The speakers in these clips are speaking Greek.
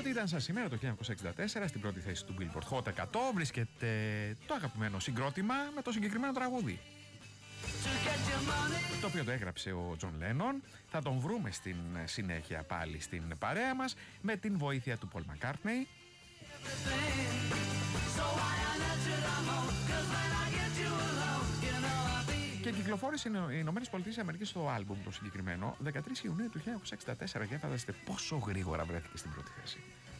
Διότι ήταν σαν σήμερα το 1964 στην πρώτη θέση του Billboard Hot 100 βρίσκεται το αγαπημένο συγκρότημα με το συγκεκριμένο τραγούδι, το οποίο το έγραψε ο Τζον Λένον. Θα τον βρούμε στην συνέχεια πάλι στην παρέα μας με την βοήθεια του Πολ Μακκάρτνεϊ. Και κυκλοφόρησε οι Ηνωμένες Πολιτείες Αμερικής στο άλμπουμ το συγκεκριμένο 13 Ιουνίου του 1964 και φανταστείτε πόσο γρήγορα βρέθηκε στην πρώτη θέση.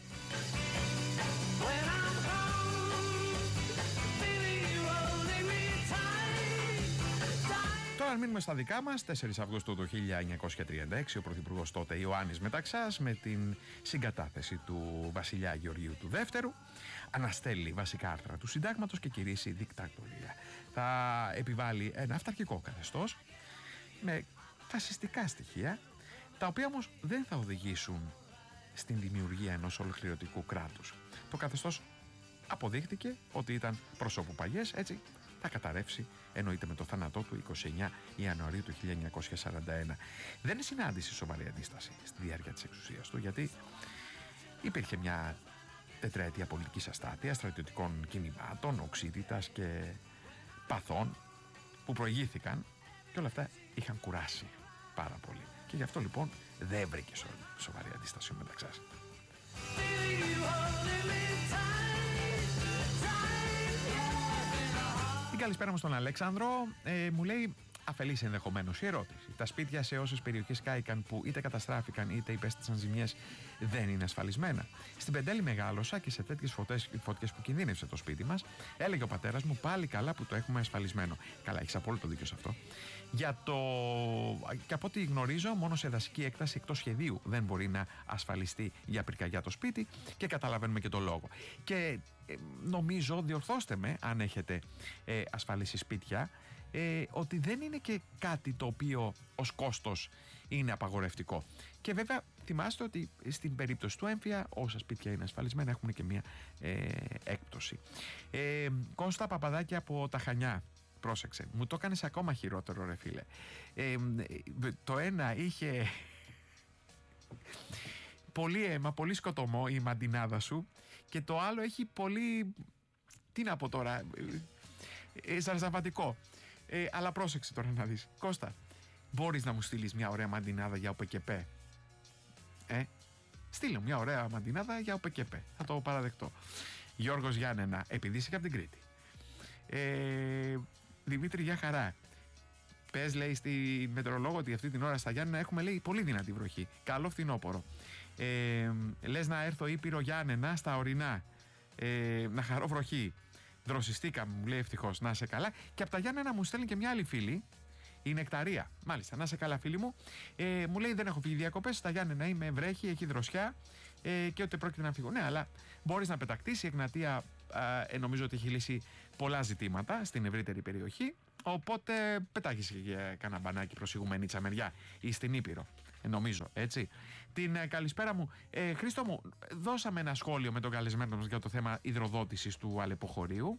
Τώρα αν μείνουμε στα δικά μας, 4 Αυγούστου του 1936 ο Πρωθυπουργός τότε Ιωάννης Μεταξάς με την συγκατάθεση του βασιλιά Γεωργίου του Δεύτερου αναστέλει βασικά άρθρα του συντάγματος και κηρύσσει δικτατορία. Θα επιβάλλει ένα αυταρχικό καθεστώς με φασιστικά στοιχεία, τα οποία όμως δεν θα οδηγήσουν στην δημιουργία ενός ολοκληρωτικού κράτους. Το καθεστώς αποδείχτηκε ότι ήταν προσώπου παγιές, έτσι θα καταρρεύσει, εννοείται με το θάνατό του 29 Ιανουαρίου του 1941. Δεν συνάντησε σοβαρή αντίσταση στη διάρκεια της εξουσίας του, γιατί υπήρχε μια τετραετία πολιτικής αστάθειας, στρατιωτικών κινημάτων, οξύτητας και παθών που προηγήθηκαν και όλα αυτά είχαν κουράσει πάρα πολύ. Και γι' αυτό λοιπόν δεν βρήκε σοβαρή αντίσταση ο Μεταξάς. Την καλησπέρα μου στον Αλέξανδρο. Μου λέει αφελής ενδεχομένως η ερώτηση. Τα σπίτια σε όσες περιοχές κάηκαν που είτε καταστράφηκαν είτε υπέστησαν ζημιές δεν είναι ασφαλισμένα. Στην Πεντέλη μεγάλωσα και σε τέτοιες φωτιές που κινδύνευσε το σπίτι μας, έλεγε ο πατέρας μου πάλι καλά που το έχουμε ασφαλισμένο. Καλά, έχεις απόλυτο δίκιο σε αυτό. Και από ό,τι γνωρίζω, μόνο σε δασική έκταση εκτός σχεδίου δεν μπορεί να ασφαλιστεί για πυρκαγιά το σπίτι και καταλαβαίνουμε και το λόγο. Και νομίζω, διορθώστε με αν έχετε ασφαλίσει σπίτια, ότι δεν είναι και κάτι το οποίο ως κόστος είναι απαγορευτικό. Και βέβαια θυμάστε ότι στην περίπτωση του έμφυα όσα σπίτια είναι ασφαλισμένα έχουν και μια έκπτωση. Κώστα Παπαδάκη από τα Χανιά, πρόσεξε, μου το έκανες ακόμα χειρότερο ρε φίλε. Το ένα είχε πολύ αίμα, πολύ σκοτωμό η μαντινάδα σου, και το άλλο έχει πολύ, τι να πω τώρα, ζαρζαβατικό. Αλλά πρόσεξε τώρα να δεις. Κώστα, μπορείς να μου στείλεις μια ωραία μαντινάδα για ΟΠΕΚΕΠΕ? Στείλω μια ωραία μαντινάδα για ΟΠΕΚΕΠΕ, θα το παραδεχτώ. Γιώργος Γιάννενα, επειδή είσαι και από την Κρήτη. Δημήτρη, για χαρά. Πες, λέει, στη μετεωρολόγο ότι αυτή την ώρα στα Γιάννενα έχουμε, λέει, πολύ δυνατή βροχή. Καλό φθινόπωρο. Λες να έρθω Ήπειρο Γιάννενα στα ορεινά, να χαρώ βροχή. Δροσιστήκαμε, μου λέει, ευτυχώς, να είσαι καλά. Και από τα Γιάννενα μου στέλνει και μια άλλη φίλη, η Νεκταρία. Μάλιστα, να είσαι καλά, φίλη μου. Μου λέει, δεν έχω φύγει διακοπές. Στα Γιάννενα είμαι, βρέχει, έχει δροσιά και ότι πρόκειται να φύγω. Ναι, αλλά μπορείς να πεταχτείς. Η Εγνατία νομίζω ότι έχει λύσει πολλά ζητήματα στην ευρύτερη περιοχή. Οπότε πετάχεις και κανένα μπανάκι προσηγουμένη τσαμεριά ή στην Ήπειρο. Νομίζω, έτσι. Την καλησπέρα μου. Χρήστο μου, δώσαμε ένα σχόλιο με τον καλεσμένο μας για το θέμα υδροδότησης του αλεποχωρίου.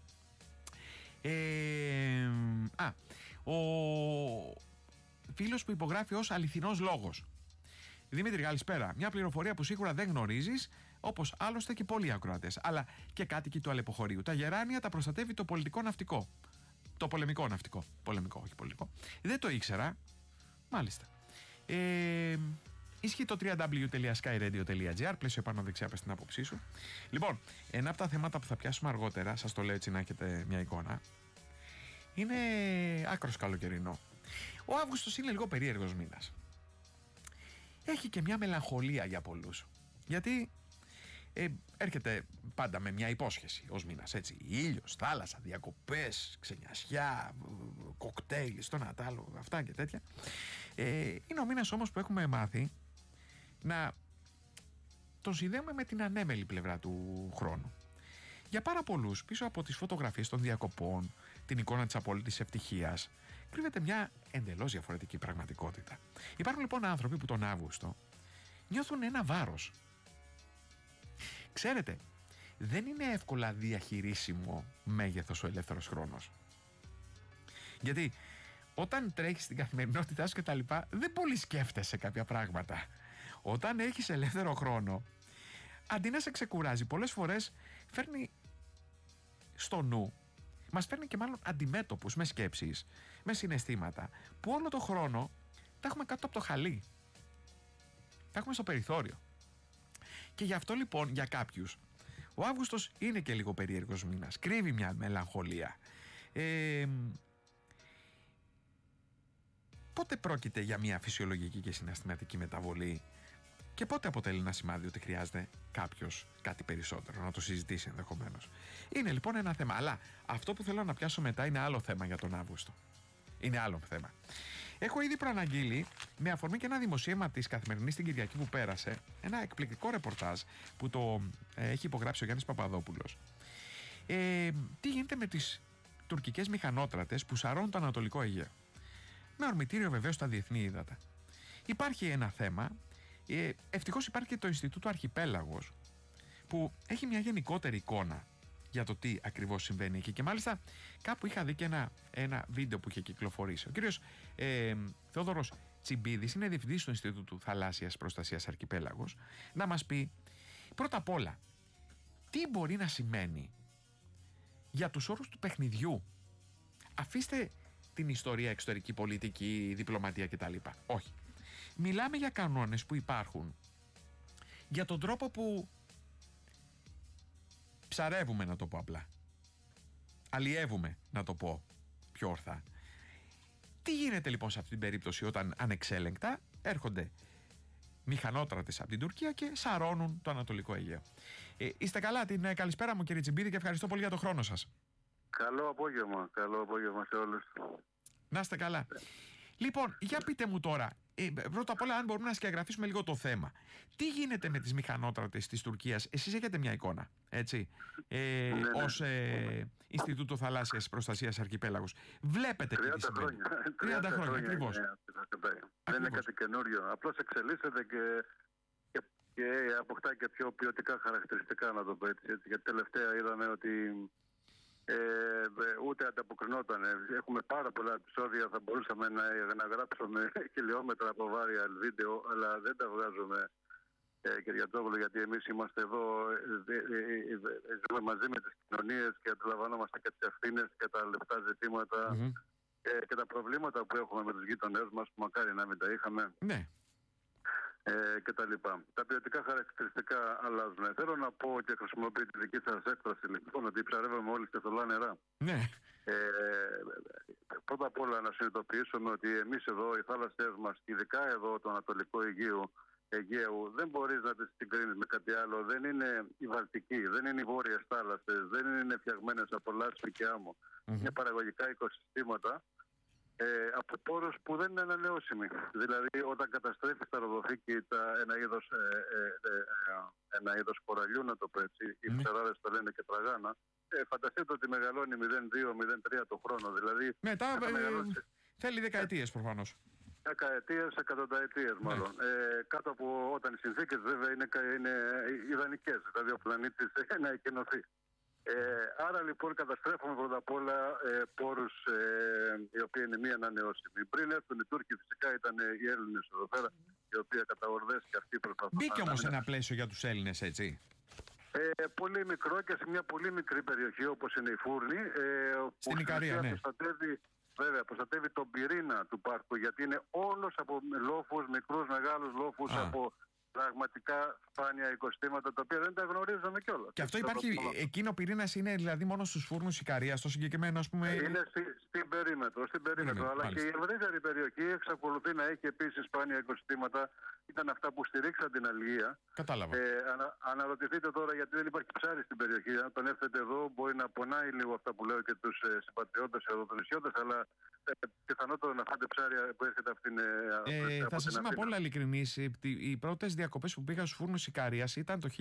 Ο φίλος που υπογράφει ως αληθινός λόγος. Δημήτρη, καλησπέρα. Μια πληροφορία που σίγουρα δεν γνωρίζεις, όπως άλλωστε και πολλοί ακροατές, αλλά και κάτοικοι του αλεποχωρίου. Τα γεράνια τα προστατεύει το πολιτικό ναυτικό. Το πολεμικό ναυτικό. Πολεμικό, όχι πολιτικό. Δεν το ήξερα. Μάλιστα. Ισχύει το www.skyradio.gr. Πλαίσιο επάνω δεξιά, πες την άποψή σου. Λοιπόν, ένα από τα θέματα που θα πιάσουμε αργότερα, σας το λέω έτσι να έχετε μια εικόνα, είναι άκρος καλοκαιρινό. Ο Αύγουστος είναι λίγο περίεργος μήνας. Έχει και μια μελαγχολία για πολλούς. Γιατί έρχεται πάντα με μια υπόσχεση ως μήνας, έτσι. Ήλιος, θάλασσα, διακοπές, ξενιασιά, κοκτέιλ, στο Νατάλο, αυτά και τέτοια. Είναι ο μήνας όμως που έχουμε μάθει να τον συνδέουμε με την ανέμελη πλευρά του χρόνου. Για πάρα πολλούς, πίσω από τις φωτογραφίες των διακοπών, την εικόνα της απόλυτης ευτυχίας, κρύβεται μια εντελώς διαφορετική πραγματικότητα. Υπάρχουν λοιπόν άνθρωποι που τον Αύγουστο νιώθουν ένα βάρος. Ξέρετε, δεν είναι εύκολα διαχειρίσιμο μέγεθος ο ελεύθερος χρόνος. Γιατί όταν τρέχεις την καθημερινότητά σου και τα λοιπά, δεν πολύ σκέφτεσαι κάποια πράγματα. Όταν έχεις ελεύθερο χρόνο, αντί να σε ξεκουράζει, πολλές φορές φέρνει στο νου, μας φέρνει και μάλλον αντιμέτωπους με σκέψεις, με συναισθήματα, που όλο το χρόνο τα έχουμε κάτω από το χαλί. Τα έχουμε στο περιθώριο. Και γι' αυτό λοιπόν για κάποιους ο Αύγουστος είναι και λίγο περίεργος μήνας. Κρύβει μια μελαγχολία. Πότε πρόκειται για μια φυσιολογική και συναισθηματική μεταβολή και πότε αποτελεί ένα σημάδι ότι χρειάζεται κάποιος κάτι περισσότερο, να το συζητήσει ενδεχομένως. Είναι λοιπόν ένα θέμα. Αλλά αυτό που θέλω να πιάσω μετά είναι άλλο θέμα για τον Αύγουστο. Είναι άλλο θέμα. Έχω ήδη προαναγγείλει, με αφορμή και ένα δημοσίευμα της Καθημερινής την Κυριακή που πέρασε, ένα εκπληκτικό ρεπορτάζ που το έχει υπογράψει ο Γιάννης Παπαδόπουλος. Τι γίνεται με τις τουρκικές μηχανότρατες που σαρώνουν το Ανατολικό Αιγαίο. Με ορμητήριο βεβαίως στα διεθνή ύδατα. Υπάρχει ένα θέμα. Ευτυχώς υπάρχει και το Ινστιτούτο Αρχιπέλαγος, που έχει μια γενικότερη εικόνα για το τι ακριβώς συμβαίνει εκεί. Και μάλιστα κάπου είχα δει και ένα βίντεο που είχε κυκλοφορήσει. Ο κύριος Θεόδωρος Τσιμπίδης είναι διευθυντής του Ινστιτούτου Θαλάσσιας Προστασίας Αρχιπέλαγος, να μας πει πρώτα απ' όλα τι μπορεί να σημαίνει για τους όρους του παιχνιδιού. Αφήστε την ιστορία, εξωτερική πολιτική, διπλωματία κτλ. Όχι. Μιλάμε για κανόνες που υπάρχουν, για τον τρόπο που ψαρεύουμε, να το πω απλά. Αλλιεύουμε, να το πω πιο ορθά. Τι γίνεται λοιπόν σε αυτή την περίπτωση όταν ανεξέλεγκτα έρχονται μηχανότρατες από την Τουρκία και σαρώνουν το Ανατολικό Αιγαίο. Είστε καλά? Την καλησπέρα μου κύριε Τσιμπίδη και ευχαριστώ πολύ για το χρόνο σας. Καλό απόγευμα σε όλους. Να είστε καλά. Λοιπόν, για πείτε μου τώρα, πρώτα απ' όλα αν μπορούμε να σκιαγραφίσουμε λίγο το θέμα. Τι γίνεται με τις μηχανότρατες της Τουρκίας? Εσείς έχετε μια εικόνα, έτσι, ως Ινστιτούτο Θαλάσσιας Προστασίας Αρχιπέλαγος. Βλέπετε τι συμβαίνει. 30 χρόνια ακριβώς. Δεν είναι κάτι καινούριο. Απλώς εξελίσσεται και αποκτά και πιο ποιοτικά χαρακτηριστικά, να το πω έτσι. Γιατί τελευταία είδαμε ότι ούτε ανταποκρινόταν. Έχουμε πάρα πολλά επεισόδια, θα μπορούσαμε να γράψουμε χιλιόμετρα από βάρια βίντεο, αλλά δεν τα βγάζουμε, Κυριατζόγλου, γιατί εμείς είμαστε εδώ, ζούμε μαζί με τις κοινωνίες και αντιλαμβανόμαστε και τις ευθύνες και τα λεπτά ζητήματα και τα προβλήματα που έχουμε με τους γείτονές μας, που μακάρι να μην τα είχαμε. Ναι. Και τα λοιπά. Τα ποιοτικά χαρακτηριστικά αλλάζουν. Θέλω να πω και χρησιμοποιώ τη δική σας έκφραση, λοιπόν, ότι ψαρεύουμε όλοι στα θολά νερά. Ναι. Πρώτα απ' όλα να συνειδητοποιήσουμε ότι εμείς εδώ, οι θάλασσές μας, ειδικά εδώ το Ανατολικό Αιγαίου, δεν μπορείς να τις συγκρίνεις με κάτι άλλο. Δεν είναι η Βαλτική, δεν είναι οι βόρειες θάλασσες, δεν είναι φτιαγμένες από λάσπη και άμμο. Είναι παραγωγικά οικοσυστήματα από πόρους που δεν είναι ανανεώσιμοι. Δηλαδή, όταν καταστρέφει τα ροδοφύκη ένα είδος κοραλιού, να το πω έτσι, οι ψαράδες το λένε και τραγάνα, φανταστείτε ότι μεγαλώνει 0,2-0,3 το χρόνο. Δηλαδή, μετά θέλει δεκαετίες προφανώς. Δεκαετίες, εκατονταετίες μάλλον. Κάτω από όταν οι συνθήκες βέβαια είναι ιδανικές, δηλαδή ο πλανήτης να εκκαινωθεί. Άρα λοιπόν καταστρέφουμε πρώτα απ' όλα πόρους οι οποίοι είναι μη ανανεώσιμοι. Πριν έρθουν οι Τούρκοι, φυσικά ήταν οι Έλληνες εδώ πέρα, οι οποίοι κατά ορδές και αυτοί προσπαθούν. Μπήκε όμως ένα πλαίσιο για τους Έλληνες, έτσι. Πολύ μικρό και σε μια πολύ μικρή περιοχή όπως είναι η Φούρνη. Στην Ικαρία, ναι. Προστατεύει τον πυρήνα του πάρκου, γιατί είναι όλος από λόφους, μικρούς, μεγάλους λόφους, από πραγματικά σπάνια οικοστήματα, τα οποία δεν τα γνωρίζαμε κιόλας. Και αυτό υπάρχει, εκείνο ο πυρήνας είναι δηλαδή μόνο στους φούρνους Ικαρίας, στο συγκεκριμένο, ας πούμε. Είναι στην περίμετρο, αλλά και η ευρύτερη περιοχή εξακολουθεί να έχει επίσης σπάνια οικοστήματα. Ήταν αυτά που στηρίξαν την αλληλεία. Κατάλαβα. Αναρωτηθείτε τώρα, γιατί δεν υπάρχει ψάρι στην περιοχή. Αν τον έρθετε εδώ, μπορεί να πονάει λίγο αυτά που λέω και τους συμπατριώτες εδώ, τους νησιώτες, αλλά πιθανότερο να φάτε ψάρι που έρχεται από την. Θα σας είμαι απόλυτα ειλικρινής. Οι πρώτες διακοπές που πήγα στους φούρνους Ικαρίας ήταν το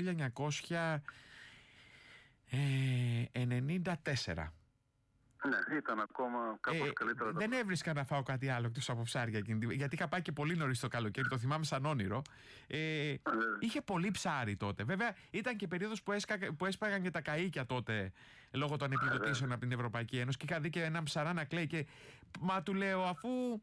1994. Ναι, ήταν ακόμα κάπως καλύτερα. Δεν έβρισκα να φάω κάτι άλλο εκτός από ψάρια εκείνη, γιατί είχα πάει και πολύ νωρίς το καλοκαίρι, το θυμάμαι σαν όνειρο. Είχε πολύ ψάρι τότε. Βέβαια, ήταν και περίοδος που έσπαγαν και τα καΐκια τότε λόγω των επιδοτήσεων από την Ευρωπαϊκή Ένωση. Και είχα δει και έναν ψαρά να κλαίει. Μα του λέω, αφού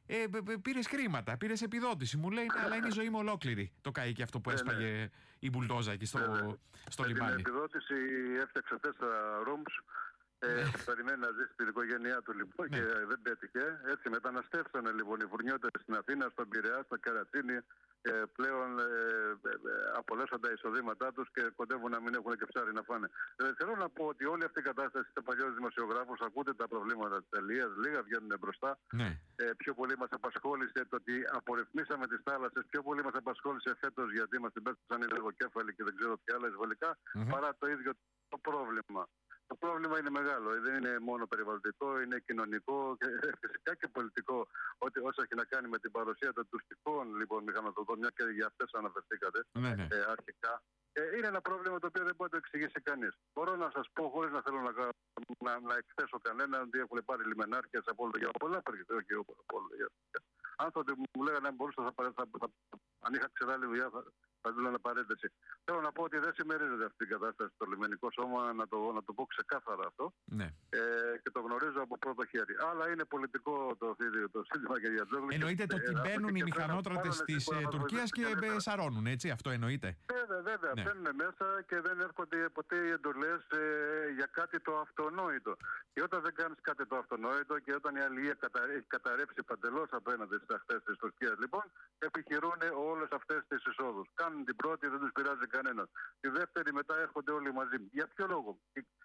πήρες χρήματα, πήρες επιδότηση. Μου λέει, αλλά είναι η ζωή μου ολόκληρη. Το καΐκι αυτό που έσπαγε η μπουλντόζα εκεί στο λιμάνι. Με την επιδότηση έφτιαξε 4 rooms. Περιμένει να ζήσει την οικογένειά του λοιπόν και δεν πέτυχε. Έτσι μεταναστεύσανε λοιπόν οι φουρνιώτες στην Αθήνα, στον Πειραιά, στο Κερατσίνι. Πλέον απολέσαν τα εισοδήματά τους και κοντεύουν να μην έχουν και ψάρι να φάνε. Θέλω να πω ότι όλη αυτή η κατάσταση σε παλιούς δημοσιογράφους, ακούτε τα προβλήματα της Αλίας, λίγα βγαίνουν μπροστά. Ναι. Πιο πολύ μας απασχόλησε το ότι απορριθμίσαμε τις θάλασσες, πιο πολύ μας απασχόλησε φέτος γιατί μας την πέσαν οι λογοκέφαλοι και δεν ξέρω τι άλλα εισβολικά, παρά το ίδιο το πρόβλημα. Το πρόβλημα είναι μεγάλο. Δεν είναι μόνο περιβαλλοντικό, είναι κοινωνικό και φυσικά και πολιτικό. Ότι όσο έχει να κάνει με την παρουσία των τουριστικών λοιπόν, μηχανοδοτών, μια και για αυτές αναφερθήκατε αρχικά. Είναι ένα πρόβλημα το οποίο δεν μπορεί να το εξηγήσει κανείς. Μπορώ να σας πω, χωρίς να θέλω να εκθέσω κανέναν, ότι έχουν πάρει λιμενάρχες από όλα για πολλά περίπτωση. Όχι από όλα. Άνθρωποι μου λέγανε αν μπορούσα αν είχα ξεράλει δουλειά θα δούλευα παρένθεση. Θέλω να πω ότι δεν συμμερίζεται αυτή η κατάσταση στο λιμενικό σώμα, να το πω ξεκάθαρα αυτό. Ναι. Και το γνωρίζω από πρώτο χέρι. Αλλά είναι πολιτικό το σύνθημα και για Τζόγλου. Εννοείται το ότι μπαίνουν οι μηχανότρατες της Τουρκίας και σαρώνουν, έτσι, αυτό εννοείται. Βέβαια, μπαίνουν μέσα και δεν έρχονται ποτέ οι εντολές για κάτι το αυτονόητο. Και όταν δεν κάνεις κάτι το αυτονόητο και όταν η αλληλεία έχει καταρρεύσει παντελώς απέναντι στις ακτές της Τουρκίας, λοιπόν, επιχειρούν όλες αυτές τις εισόδους. Κάνουν την πρώτη, δεν τους πειράζει κανένας. Τη δεύτερη μετά έρχονται όλοι μαζί. Για ποιο λόγο?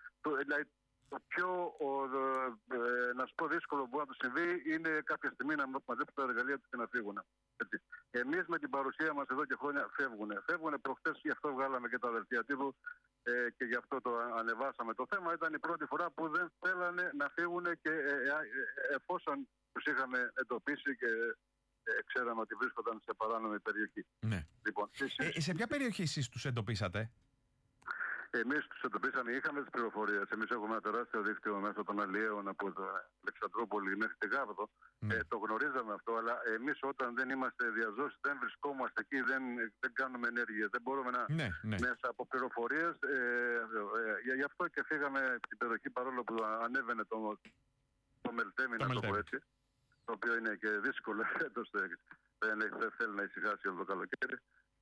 Το πιο να σου πω δύσκολο που μπορεί να του συμβεί είναι κάποια στιγμή να μαζέψουν τα εργαλεία τους και να φύγουν. Εμείς με την παρουσία μας εδώ και χρόνια φεύγουν. Προχτές γι' αυτό βγάλαμε και τα δελτία τύπου και γι' αυτό το ανεβάσαμε το θέμα. Ήταν η πρώτη φορά που δεν θέλανε να φύγουν και εφόσον τους είχαμε εντοπίσει και ξέραμε ότι βρίσκονταν σε παράνομη περιοχή. Ναι. Λοιπόν, σε ποια περιοχή εσείς τους εντοπίσατε? Εμείς τους εντοπίσαμε, είχαμε τις πληροφορίες. Εμείς έχουμε ένα τεράστιο δίκτυο μέσω των αλλιέων από το Αλεξανδρούπολη μέχρι τη Γάβδο. Το γνωρίζαμε αυτό, αλλά εμείς όταν δεν είμαστε διαζώσεις, δεν βρισκόμαστε εκεί, δεν κάνουμε ενέργειες, δεν μπορούμε να μέσα από πληροφορίες. Γι' αυτό και φύγαμε την περιοχή, παρόλο που ανέβαινε το Μελτέμι, να το πω έτσι. Το οποίο είναι και δύσκολο φέτος, δεν θέλει να ησυχάσει όλο το καλοκαίρι.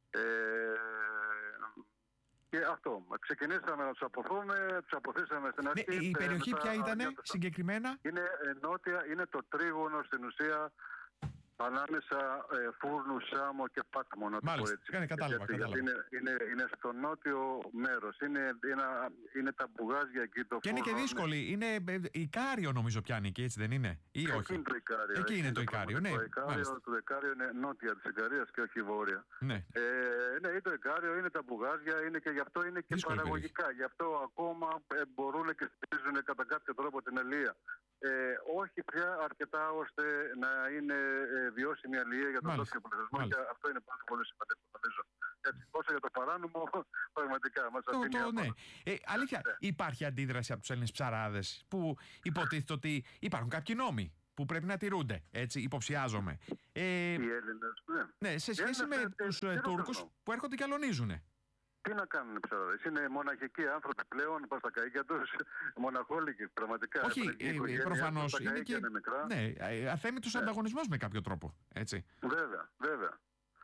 Και αυτό. Ξεκινήσαμε να τους αποθούμε, τους αποθήσαμε στην αρχή. Η περιοχή ποια ήτανε συγκεκριμένα? Είναι νότια, είναι το τρίγωνο στην ουσία ανάμεσα Φούρνου, Σάμο και Πάτμο, να το πω έτσι. Κατάλαβα. Είναι στο νότιο μέρος. Είναι τα μπουγάζια εκεί. Και είναι και δύσκολη. Είναι Ικάριο νομίζω πιάνει εκεί, έτσι δεν είναι? Ή όχι? Εκεί είναι το Ικάριο. Το Ικάριο είναι νότια της Ικαρίας και όχι βόρεια. Ναι, είναι το Ικάριο, είναι τα μπουγάζια, είναι και γι' αυτό είναι και δύσκολη παραγωγικά. Γι' αυτό ακόμα μπορούν και στηρίζουν κατά κάποιο τρόπο την αλληλεία. Όχι πια αρκετά ώστε να είναι βιώσιμη αλληλεία για τον τόπιο πληθυσμό και αυτό είναι πάρα πολύ σημαντικό νομίζω. Όσο για το παράνομο, πραγματικά μας αφήνει αλήθεια, υπάρχει αντίδραση από τους Έλληνες ψαράδες που υποτίθεται ότι υπάρχουν κάποιοι νόμοι που πρέπει να τηρούνται, έτσι υποψιάζομαι. Οι Έλληνες, ναι, σε σχέση με τους Τούρκους που έρχονται και αλωνίζουν. Τι να κάνουν οι ψαράδες? Είναι μοναχικοί άνθρωποι πλέον, πας στα καΐκια τους, μοναχόλικοι πραγματικά. Όχι, προφανώς είναι και αθέμητος ανταγωνισμός με κάποιο τρόπο, έτσι. Βέβαια.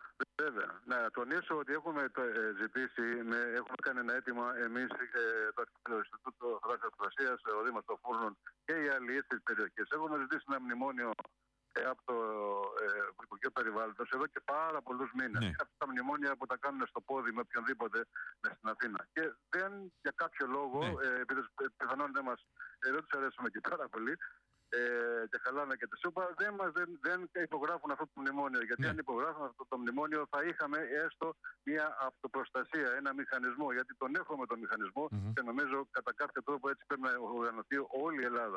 Να τονίσω ότι έχουμε ζητήσει, έχουμε κάνει ένα αίτημα εμείς, το Ινστιτούτο Θαλάσσιας Προστασίας, ο Δήμος των Φούρνων και οι αλληλείς της περιοχής. Έχουμε ζητήσει ένα μνημόνιο από το Υπουργείο Περιβάλλοντος εδώ και πάρα πολλούς μήνες. Αυτά τα μνημόνια που τα κάνουν στο πόδι με οποιονδήποτε στην Αθήνα. Και δεν για κάποιο λόγο, επειδή πιθανόν δεν τους αρέσουμε και πάρα πολύ και χαλάμε και τη σούπα, δεν υπογράφουν αυτό το μνημόνιο. Γιατί αν υπογράφουν αυτό το μνημόνιο θα είχαμε έστω μια αυτοπροστασία, ένα μηχανισμό. Γιατί τον έχουμε τον μηχανισμό και νομίζω κατά κάποιο τρόπο έτσι πρέπει να οργανωθεί όλη η Ελλάδα.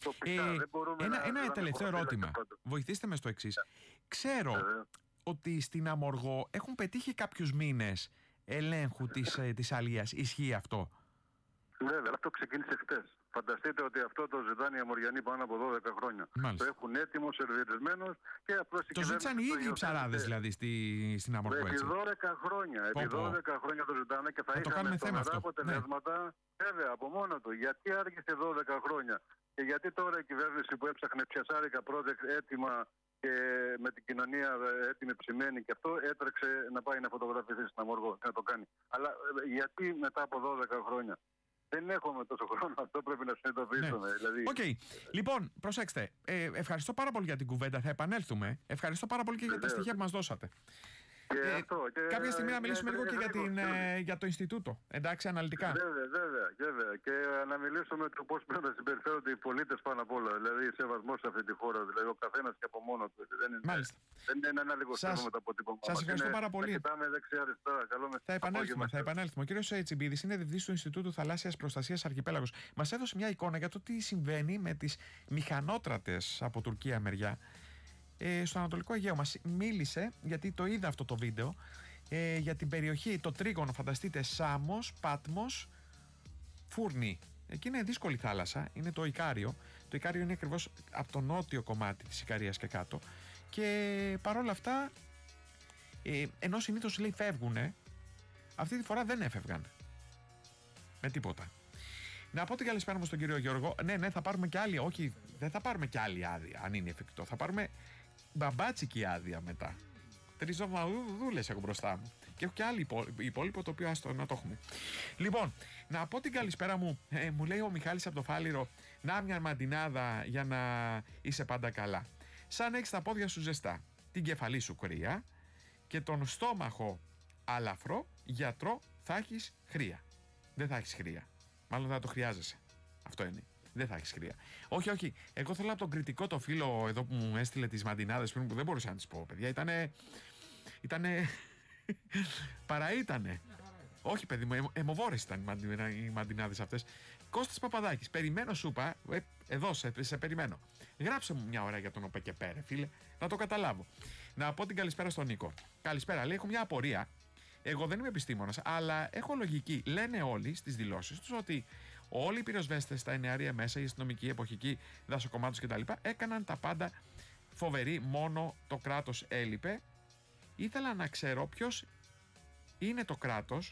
Ένα τελευταίο ερώτημα. Βοηθήστε με στο εξής. Ξέρω ότι στην Αμοργό έχουν πετύχει κάποιους μήνες ελέγχου της αλίας. Ισχύει αυτό? Βέβαια, αυτό ξεκίνησε χτες. Φανταστείτε ότι αυτό το ζητάνε οι Αμοριανοί πάνω από 12 χρόνια. Μάλιστα. Το έχουν έτοιμο, σερβιρισμένο και απλώς το ζήτησαν οι ίδιοι ψαράδες δηλαδή στην Αμοργό. Επί 12 χρόνια. Επί 12 χρόνια το ζητάνε και θα είχαμε τρομερά αποτελέσματα. Βέβαια, από μόνο του. Γιατί άργησε 12 χρόνια? Και γιατί τώρα η κυβέρνηση που έψαχνε πιασάρικα project έτοιμα και με την κοινωνία έτοιμη ψημένη και αυτό έτρεξε να πάει να φωτογραφηθεί στην Αμόργο και να το κάνει. Αλλά γιατί μετά από 12 χρόνια? Δεν έχουμε τόσο χρόνο, αυτό πρέπει να συνειδητοποιήσουμε. Ναι. Δηλαδή... Okay. Λοιπόν, προσέξτε, ευχαριστώ πάρα πολύ για την κουβέντα, θα επανέλθουμε. Ευχαριστώ πάρα πολύ και για τα στοιχεία που μας δώσατε. Κάποια στιγμή να μιλήσουμε λίγο και για το Ινστιτούτο, εντάξει, αναλυτικά. Βέβαια. Και να μιλήσουμε το πώς πρέπει να συμπεριφέρονται οι πολίτες πάνω απ' όλα. Δηλαδή, σεβασμός σε αυτή τη χώρα. Δηλαδή, ο καθένας και από μόνο του. Δεν είναι ένα λίγο σέβομαι τα αποτύπωμα. Σας ευχαριστώ πάρα πολύ. Κοιτάμε δεξιά-αριστερά. Θα επανέλθουμε. Ο κύριος Τσιμπίδης είναι διευθυντής του Ινστιτούτου Θαλάσσιας Προστασίας Αρχιπέλαγος. Μας έδωσε μια εικόνα για το τι συμβαίνει με τις μηχανότρατες από Τουρκία μεριά. Στο Ανατολικό Αιγαίο. Μας μίλησε, γιατί το είδα αυτό το βίντεο, για την περιοχή, το τρίγωνο, φανταστείτε, Σάμος, Πάτμος, Φούρνη. Εκεί είναι δύσκολη θάλασσα, είναι το Ικάριο. Το Ικάριο είναι ακριβώς από το νότιο κομμάτι της Ικαρίας και κάτω. Και παρόλα αυτά, ενώ συνήθως λέει φεύγουνε, αυτή τη φορά δεν έφευγαν. Με τίποτα. Να πω την καλησπέρα μου στον κύριο Γιώργο. Ναι, θα πάρουμε και άλλη. Όχι, δεν θα πάρουμε και άλλη άδεια, αν είναι εφικτό. Θα πάρουμε μπαμπάτσικη άδεια μετά. 3 εβδομαδούλες έχω μπροστά μου. Και έχω και άλλη υπόλοιπο, το οποίο άστο να το έχουμε. Λοιπόν, να πω την καλησπέρα μου. Μου λέει ο Μιχάλης από το Φάληρο, να μια μαντινάδα για να είσαι πάντα καλά. Σαν έχεις τα πόδια σου ζεστά, την κεφαλή σου κρύα και τον στόμαχο αλαφρό, γιατρό θα έχεις χρία. Δεν θα έχεις χρία. Μάλλον θα το χρειάζεσαι. Αυτό είναι. Δεν θα έχεις χρία. Όχι. Εγώ θέλω από τον κριτικό το φίλο εδώ που μου έστειλε τις μαντινάδες πριν, που δεν μπορούσα να τις πω, παιδιά. Ήτανε. Παραήτανε. Όχι, παιδί μου, αιμοβόρες ήταν οι μαντινάδες αυτές. Κώστας Παπαδάκης, περιμένω σου είπα. Εδώ σε περιμένω. Γράψε μου μια ώρα για τον ΟΠΕΚΕΠΕ, φίλε, να το καταλάβω. Να πω την καλησπέρα στον Νίκο. Καλησπέρα, λέει, έχω μια απορία. Εγώ δεν είμαι επιστήμονας, αλλά έχω λογική. Λένε όλοι στις δηλώσεις τους ότι όλοι οι πυροσβέστες στα εννεαρία μέσα, οι αστυνομικοί, εποχικοί, δασοκομάτους κτλ. Έκαναν τα πάντα φοβεροί, μόνο το κράτος έλειπε. Ήθελα να ξέρω ποιος είναι το κράτος.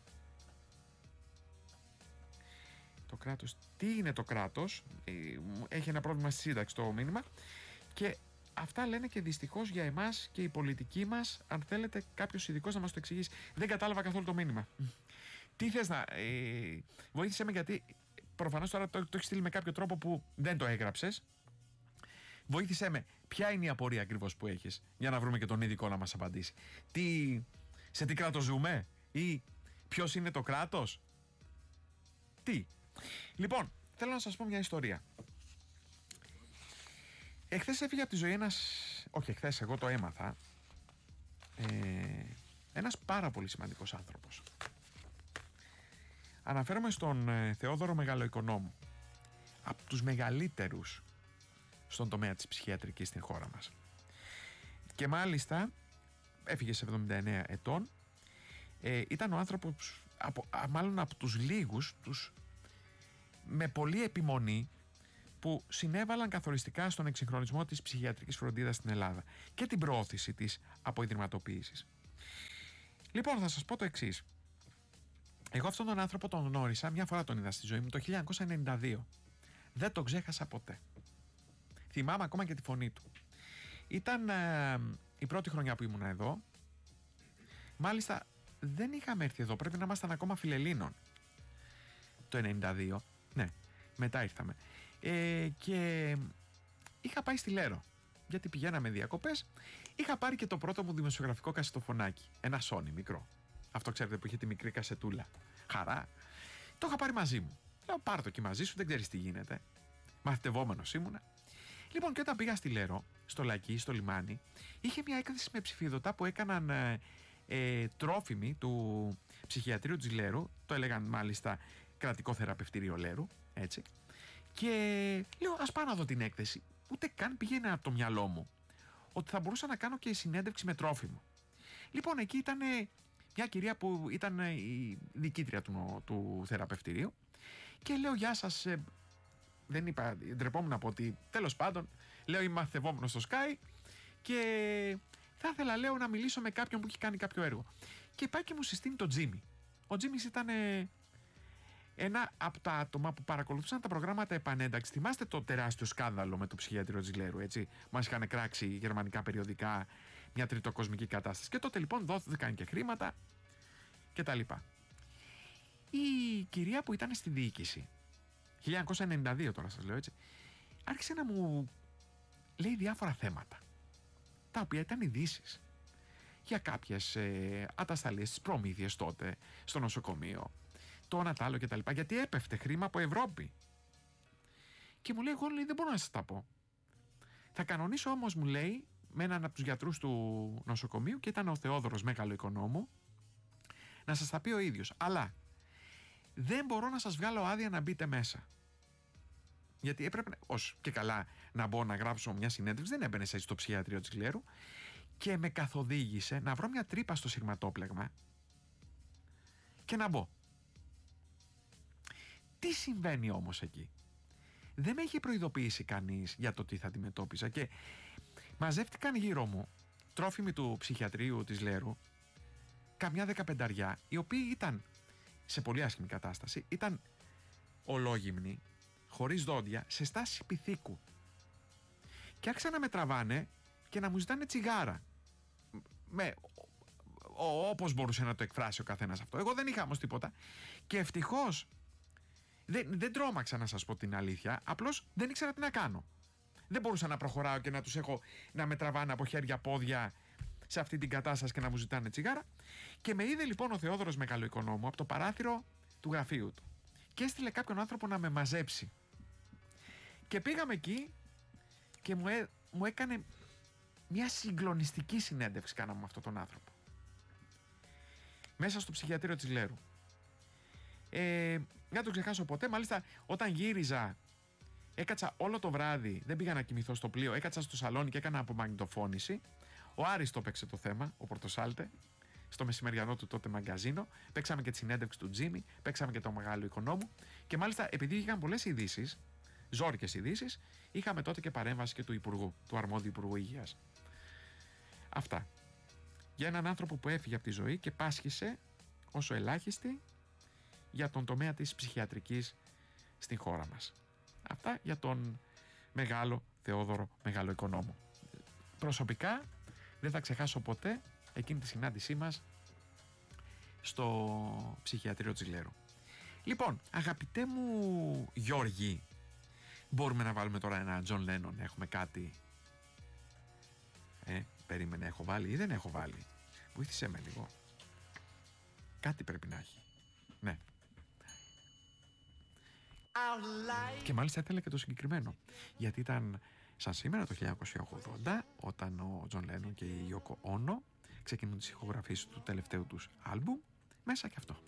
Το κράτος, τι είναι το κράτος, έχει ένα πρόβλημα στη σύνταξη το μήνυμα. Και αυτά λένε και δυστυχώς για εμάς και η πολιτική μας. Αν θέλετε κάποιος ειδικός να μας το εξηγήσει. Δεν κατάλαβα καθόλου το μήνυμα. Τι θες να... βοήθησέ με, γιατί προφανώς τώρα το έχεις στείλει με κάποιο τρόπο που δεν το έγραψες. Βοήθησέ με. Ποια είναι η απορία ακριβώς που έχεις, για να βρούμε και τον ειδικό να μας απαντήσει. Σε τι κράτος ζούμε, ή ποιος είναι το κράτος. Τι. Λοιπόν, θέλω να σας πω μια ιστορία. Εχθές έφυγε από τη ζωή όχι εχθές, εγώ το έμαθα, ένας πάρα πολύ σημαντικός άνθρωπος. Αναφέρομαι στον Θεόδωρο Μεγαλοοικονόμου, από τους μεγαλύτερους στον τομέα της ψυχιατρικής στην χώρα μας. Και μάλιστα έφυγε σε 79 ετών. Ήταν ο άνθρωπος, μάλλον από τους λίγους, με πολλή επιμονή, που συνέβαλαν καθοριστικά στον εξυγχρονισμό της ψυχιατρικής φροντίδας στην Ελλάδα και την προώθηση της αποϊδρυματοποίησης. Λοιπόν, θα σας πω το εξής. Εγώ αυτόν τον άνθρωπο τον γνώρισα, μια φορά τον είδα στη ζωή μου, το 1992. Δεν τον ξέχασα ποτέ. Θυμάμαι ακόμα και τη φωνή του. Ήταν η πρώτη χρονιά που ήμουνα εδώ. Μάλιστα δεν είχαμε έρθει εδώ, πρέπει να ήμασταν ακόμα φιλελλήνων. Το 92, ναι, μετά ήρθαμε. Και είχα πάει στη Λέρο, γιατί πηγαίναμε διακοπές. Είχα πάρει και το πρώτο μου δημοσιογραφικό κασετοφωνάκι, ένα Sony μικρό. Αυτό ξέρετε που είχε τη μικρή κασετούλα. Χαρά. Το είχα πάρει μαζί μου. Λέω, πάρ' το και μαζί σου, δεν ξέρεις τι γίνεται. Μαθητευόμενος ήμουνα. Λοιπόν, και όταν πήγα στη Λέρο, στο Λακί, στο λιμάνι, είχε μια έκθεση με ψηφιδωτά που έκαναν τρόφιμοι του ψυχιατρίου της Λέρου. Το έλεγαν μάλιστα κρατικό θεραπευτήριο Λέρου, έτσι. Και λέω, ας πάω να δω την έκθεση. Ούτε καν πήγαινε από το μυαλό μου ότι θα μπορούσα να κάνω και συνέντευξη με τρόφιμο. Λοιπόν, εκεί ήταν μια κυρία που ήταν η διοικήτρια του θεραπευτηρίου και λέω, γεια σας, δεν είπα, ντρεπόμουν να πω ότι, τέλος πάντων, λέω, είμαι μαθητευόμενος στο Sky και θα ήθελα, λέω, να μιλήσω με κάποιον που έχει κάνει κάποιο έργο. Και πάει και μου συστήνει τον Τζίμι. Ο Τζίμις ήταν ένα από τα άτομα που παρακολουθούσαν τα προγράμματα επανένταξης. Θυμάστε το τεράστιο σκάνδαλο με το ψυχιατρίο της Λέρου, έτσι. Μας είχαν κράξει γερμανικά περιοδικά, μια τριτοκοσμική κατάσταση. Και τότε λοιπόν δόθηκαν και χρήματα και τα λοιπά. Η κυρία που ήταν στη διοίκηση, 1992 τώρα σας λέω, έτσι, άρχισε να μου λέει διάφορα θέματα, τα οποία ήταν ειδήσεις για κάποιες ατασταλίες, τις προμήθειες τότε στο νοσοκομείο, το ένα τ' άλλο κτλ. Γιατί έπεφτε χρήμα από Ευρώπη. Και μου λέει, εγώ λέει, δεν μπορώ να σας τα πω. Θα κανονίσω όμως, μου λέει, με έναν από τους γιατρούς του νοσοκομείου, και ήταν ο Θεόδωρος, μεγάλο οικονόμου, να σας τα πει ο ίδιος. Αλλά δεν μπορώ να σας βγάλω άδεια να μπείτε μέσα. Γιατί έπρεπε, ως και καλά, να μπω να γράψω μια συνέντευξη, δεν έμπαινε στο ψυχιατρίο της Λέρου, και με καθοδήγησε να βρω μια τρύπα στο συρματόπλεγμα και να μπω. Τι συμβαίνει όμως εκεί? Δεν με είχε προειδοποιήσει κανείς για το τι θα αντιμετώπιζα, και μαζεύτηκαν γύρω μου τρόφιμοι του ψυχιατρίου της Λέρου, καμιά 15, οι οποίοι ήταν σε πολύ άσχημη κατάσταση, ήταν ολόγυμνοι, χωρίς δόντια, σε στάση πυθίκου. Και άρχισαν να με τραβάνε και να μου ζητάνε τσιγάρα. Όπως μπορούσε να το εκφράσει ο καθένας αυτό. Εγώ δεν είχα όμως τίποτα. Και ευτυχώς δεν τρόμαξα, να σας πω την αλήθεια. Απλώς δεν ήξερα τι να κάνω. Δεν μπορούσα να προχωράω και να τους έχω να με τραβάνε από χέρια πόδια σε αυτή την κατάσταση και να μου ζητάνε τσιγάρα. Και με είδε λοιπόν ο Θεόδωρος, μεγαλοοικονόμου, από το παράθυρο του γραφείου του. Και έστειλε κάποιον άνθρωπο να με μαζέψει. Και πήγαμε εκεί και μου έκανε μια συγκλονιστική συνέντευξη, κάναμε με αυτόν τον άνθρωπο. Μέσα στο ψυχιατρίο της Λέρου. Δεν το ξεχάσω ποτέ. Μάλιστα, όταν γύριζα, έκατσα όλο το βράδυ, δεν πήγα να κοιμηθώ στο πλοίο, έκατσα στο σαλόνι και έκανα απομαγνητοφώνηση. Ο Άρης το παίξε το θέμα, ο Πορτοσάλτε, στο μεσημεριανό του τότε μαγκαζίνο. Παίξαμε και τη συνέντευξη του Τζίμι, παίξαμε και το μεγάλο οικονόμου. Και μάλιστα, επειδή είχαν πολλές ειδήσεις, ζόρικες ειδήσεις, είχαμε τότε και παρέμβαση και του Υπουργού, του αρμόδιου Υπουργού Υγείας. Αυτά. Για έναν άνθρωπο που έφυγε από τη ζωή και πάσχησε όσο ελάχιστη για τον τομέα της ψυχιατρικής στην χώρα μας. Αυτά για τον μεγάλο Θεόδωρο, μεγάλο οικονόμο. Προσωπικά δεν θα ξεχάσω ποτέ εκείνη τη συνάντησή μας στο ψυχιατρίο της Λέρου. Λοιπόν, αγαπητέ μου Γιώργη, μπορούμε να βάλουμε τώρα ένα Τζον Λένον? Έχουμε κάτι? Περίμενε, έχω βάλει ή δεν έχω βάλει? Βοήθησέ με λίγο. Κάτι πρέπει να έχει. Ναι. Και μάλιστα ήθελα και το συγκεκριμένο, γιατί ήταν σαν σήμερα το 1980, όταν ο Τζον Λένον και η Ιόκο Όνο ξεκινούν τις ηχογραφίες του τελευταίου τους άλμπουμ, μέσα και αυτό.